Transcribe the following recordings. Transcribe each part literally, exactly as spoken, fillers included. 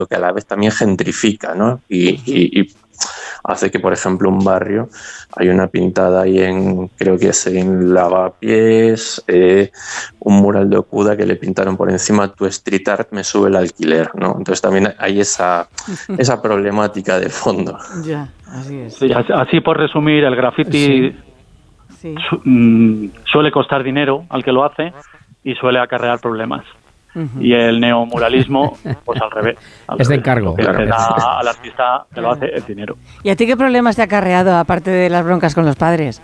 que a la vez también gentrifica, ¿no? Y, y, y hace que, por ejemplo, un barrio, hay una pintada ahí en, creo que es en Lavapiés, eh, un mural de Okuda que le pintaron por encima: tu street art me sube el alquiler, ¿no? Entonces también hay esa, esa problemática de fondo. Ya, así es. Sí, así por resumir, el graffiti sí. Sí. Su, mm, suele costar dinero al que lo hace y suele acarrear problemas. Uh-huh. Y el neomuralismo, pues al revés. Al es de revés. encargo. Lo que Claro. le da al artista que lo hace es dinero. ¿Y a ti qué problemas te ha acarreado, aparte de las broncas con los padres?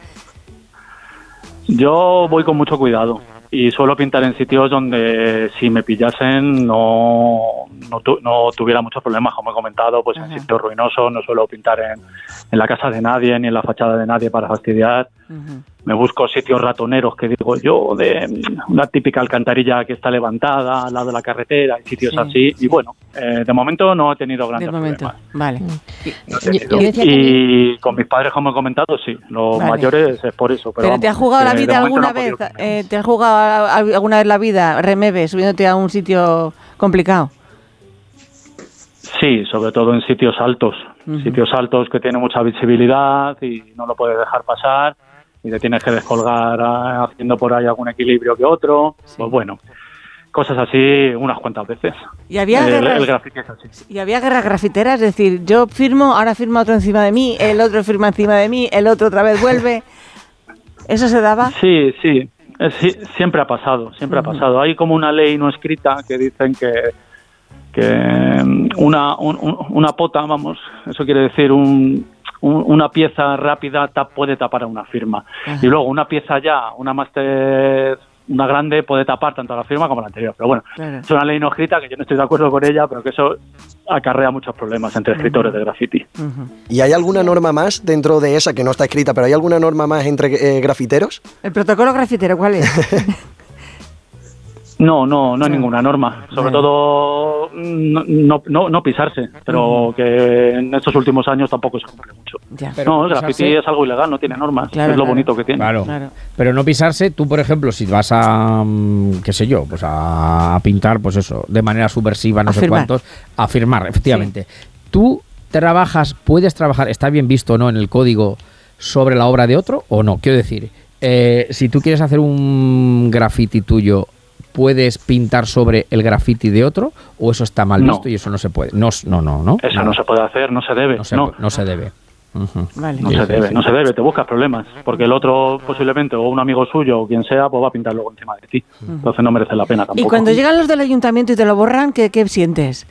Yo voy con mucho cuidado y suelo pintar en sitios donde si me pillasen no, no, tu, no tuviera muchos problemas, como he comentado, pues uh-huh. en sitios ruinosos. No suelo pintar en, en la casa de nadie ni en la fachada de nadie para fastidiar. Uh-huh. Me busco sitios ratoneros, que digo yo, de una típica alcantarilla que está levantada al lado de la carretera, y sitios sí, así. Sí. Y bueno, eh, de momento no he tenido grandes de momento. problemas. Vale. No he tenido. Y, y con mis padres, como he comentado, sí. Los vale. mayores es por eso. Pero, ¿Pero vamos, te has jugado la vida alguna no vez? Eh, ¿Te has jugado alguna vez la vida, remebe, subiéndote a un sitio complicado? Sí, sobre todo en sitios altos. Uh-huh. Sitios altos que tienen mucha visibilidad y no lo puedes dejar pasar. Y te tienes que descolgar a, haciendo por ahí algún equilibrio que otro. Sí. Pues bueno, cosas así unas cuantas veces. ¿Y había, el, guerras, el grafiti es así. ¿Y había guerras grafiteras? Es decir, yo firmo, ahora firma otro encima de mí, el otro firma encima de mí, el otro otra vez vuelve. ¿Eso se daba? Sí, sí. Es, sí siempre ha pasado, siempre uh-huh. ha pasado. Hay como una ley no escrita que dicen que, que una, un, una pota, vamos, eso quiere decir un... una pieza rápida tap, puede tapar a una firma. Ajá. Y luego una pieza ya, una máster, una grande, puede tapar tanto a la firma como a la anterior. Pero bueno, claro. es una ley no escrita que yo no estoy de acuerdo con ella, pero que eso acarrea muchos problemas entre escritores uh-huh. de graffiti. Uh-huh. ¿Y hay alguna norma más dentro de esa que no está escrita, pero hay alguna norma más entre eh, grafiteros? ¿El protocolo grafitero cuál es? No, no, no hay ninguna norma. Sobre vale. todo no, no, no, no pisarse, pero uh-huh. que en estos últimos años tampoco se cumple mucho. Ya. No, el graffiti pisarse... es algo ilegal, no tiene normas. Claro, es lo claro. bonito que tiene. Claro. claro. Pero no pisarse, tú por ejemplo, si vas a, qué sé yo, pues a pintar, pues eso, de manera subversiva, no a sé firmar. cuántos, a firmar, efectivamente. Sí. Tú trabajas, puedes trabajar, está bien visto o no en el código, sobre la obra de otro o no. Quiero decir, eh, si tú quieres hacer un graffiti tuyo, ¿puedes pintar sobre el graffiti de otro o eso está mal visto no. y eso no se puede? No, no, no, no. Eso no, no se puede hacer, no se debe. No se, no. no se debe. Uh-huh. Vale. No sí, se sí, debe, sí. no se debe, te buscas problemas, porque el otro posiblemente, o un amigo suyo, o quien sea, pues va a pintar luego encima de ti. Uh-huh. Entonces no merece la pena tampoco. Y cuando llegan los del ayuntamiento y te lo borran, ¿qué, qué sientes?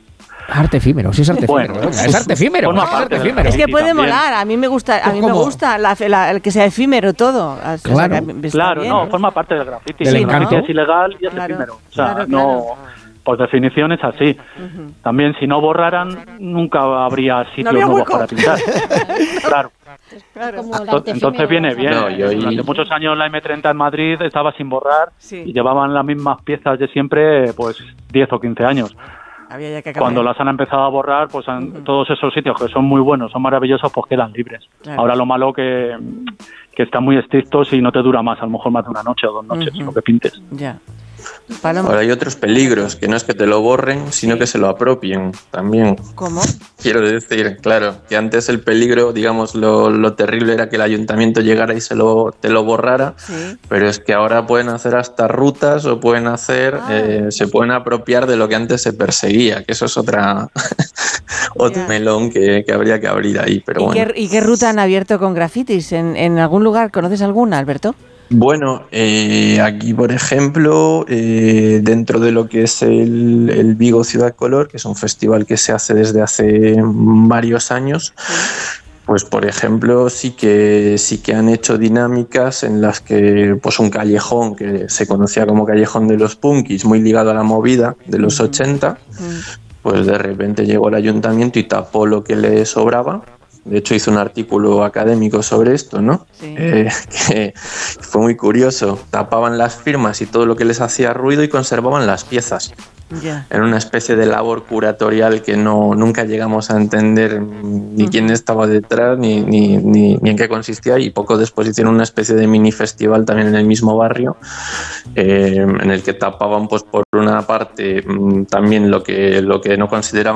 Arte efímero, sí es arte efímero. Bueno, es arte efímero. Es, arte efímero. Es que puede también. molar, a mí me gusta, a mí me gusta la, la, el que sea efímero todo. Claro, o sea, claro bien, no, ¿eh? forma parte del graffiti. Del el encanto. graffiti es ilegal y es claro, efímero. O sea, claro, no, claro. por definición es así. Uh-huh. También si no borraran, nunca habría sitios no habría nuevos hueco. para pintar. Claro. Claro. Entonces viene bien. No, yo Durante y... muchos años la eme treinta en Madrid estaba sin borrar sí. y llevaban las mismas piezas de siempre, pues diez o quince años. Había ya que Cuando las han empezado a borrar, pues han, uh-huh. todos esos sitios que son muy buenos, son maravillosos, pues quedan libres. Claro. Ahora lo malo que, que están muy estrictos y no te dura más, a lo mejor más de una noche o dos noches, uh-huh. lo que pintes. Ya. Paloma. Ahora hay otros peligros, que no es que te lo borren, sino sí. que se lo apropien también. ¿Cómo? Quiero decir, claro, que antes el peligro, digamos, lo, lo terrible era que el ayuntamiento llegara y se lo, te lo borrara, sí. pero es que ahora pueden hacer hasta rutas o pueden hacer, ah. eh, se pueden apropiar de lo que antes se perseguía, que eso es otra otro yeah. melón que, que habría que abrir ahí. Pero ¿Y, bueno. qué, ¿Y qué ruta han abierto con grafitis? ¿En, en algún lugar? ¿Conoces alguna, Alberto? Bueno, eh, aquí por ejemplo, eh, dentro de lo que es el, el Vigo Ciudad Color, que es un festival que se hace desde hace varios años, pues por ejemplo sí que sí que han hecho dinámicas en las que pues un callejón que se conocía como Callejón de los Punkis, muy ligado a la movida de los ochenta, pues de repente llegó el ayuntamiento y tapó lo que le sobraba. De hecho, hizo un artículo académico sobre esto, ¿no? Sí. Eh, que fue muy curioso. Tapaban las firmas y todo lo que les hacía ruido y conservaban las piezas. Yeah. Era una especie de labor curatorial que no nunca llegamos a entender ni uh-huh. quién estaba detrás ni, ni, ni, ni en qué consistía, y poco después hicieron una especie de mini festival también en el mismo barrio, eh, en el que tapaban pues por una parte también lo que, lo que no consideraban